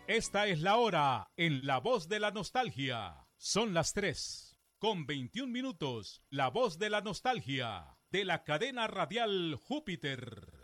Esta es la hora en La Voz de la Nostalgia. Son las 3:21. La Voz de la Nostalgia, de la cadena radial Júpiter.